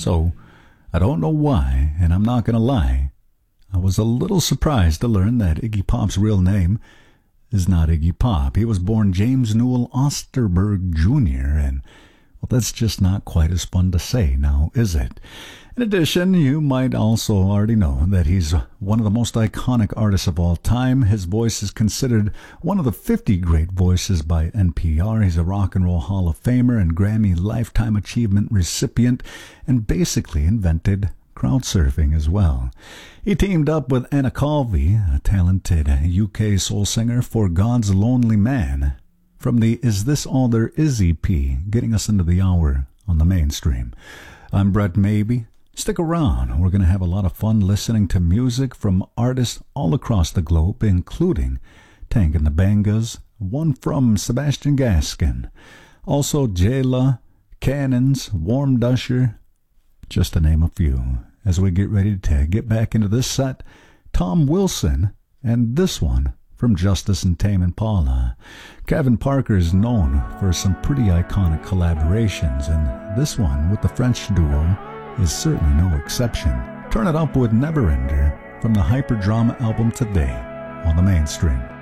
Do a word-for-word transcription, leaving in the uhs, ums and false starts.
So, I don't know why, and I'm not going to lie, I was a little surprised to learn that Iggy Pop's real name is not Iggy Pop. He was born James Newell Osterberg Junior, and, well, that's just not quite as fun to say now, is it? In addition, you might also already know that he's one of the most iconic artists of all time. His voice is considered one of the fifty great voices by N P R. He's a Rock and Roll Hall of Famer and Grammy Lifetime Achievement recipient, and basically invented crowd surfing as well. He teamed up with Anna Calvi, a talented U K soul singer, for God's Lonely Man from the Is This All There Is E P, getting us into the hour on the mainstream. I'm Brett Maybe. Stick around. We're going to have a lot of fun listening to music from artists all across the globe, including Tank and the Bangas, one from Sebastian Gaskin, also Jayla, Cannons, Warm Dusher, just to name a few. As we get ready to get back into this set, Tom Wilson, and this one from Justice and Tame Impala. Kevin Parker is known for some pretty iconic collaborations, and this one with the French duo is certainly no exception. Turn it up with Neverender from the Hyperdrama album Today on the mainstream.